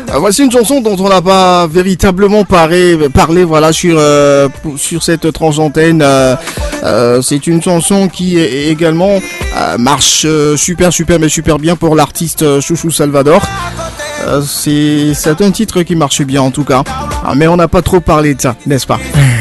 Voici une chanson dont on n'a pas véritablement parlé voilà, sur cette tranche d'antenne. C'est une chanson qui également marche super bien pour l'artiste Chouchou Salvador. C'est un titre qui marche bien en tout cas. Mais on n'a pas trop parlé de ça, n'est-ce pas?